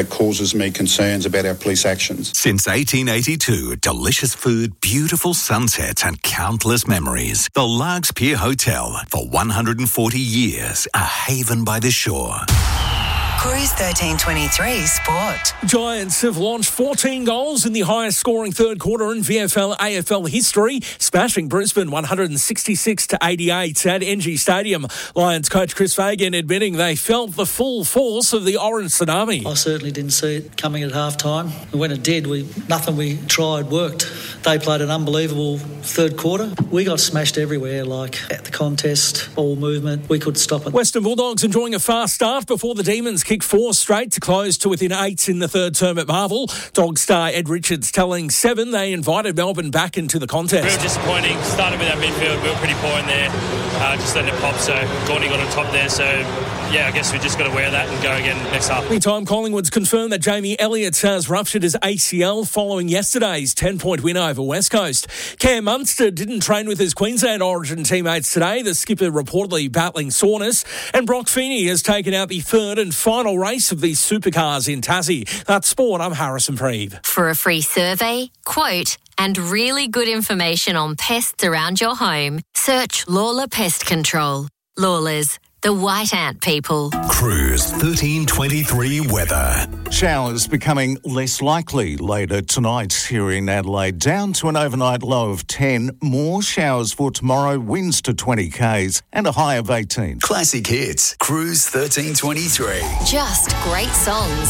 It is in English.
It causes me concerns about our police actions. Since 1882, delicious food, beautiful sunsets and countless memories. The Largs Pier Hotel, for 140 years, a haven by the shore. Cruise 1323 Sport. Giants have launched 14 goals in the highest scoring third quarter in VFL AFL history, smashing Brisbane 166-88 at NG Stadium. Lions coach Chris Fagan admitting they felt the full force of the Orange Tsunami. I certainly didn't see it coming at half-time. When it did, nothing we tried worked. They played an unbelievable third quarter. We got smashed everywhere, like at the contest, ball movement. We couldn't stop it. Western Bulldogs enjoying a fast start before the Demons kicked 4 straight to close to within 8 in the third term at Marvel. Dog star Ed Richards telling 7 they invited Melbourne back into the contest. Real disappointing. Started with our midfield. We were pretty poor in there. Just letting it pop. So Gordy got on top there. So yeah, I guess we just got to wear that and go again next half. Meantime, Collingwood's confirmed that Jamie Elliott has ruptured his ACL following yesterday's 10-point win over West Coast. Cam Munster didn't train with his Queensland Origin teammates today. The skipper reportedly battling soreness. And Brock Feeney has taken out the third and final race of these supercars in Tassie. That's sport. I'm Harrison Preeve. For a free survey, quote, and really good information on pests around your home, search Lawler Pest Control. Lawlers, the white ant people. Cruise 1323 weather. Showers becoming less likely later tonight here in Adelaide, down to an overnight low of 10. More showers for tomorrow, winds to 20 k's and a high of 18. Classic hits. Cruise 1323. Just great songs.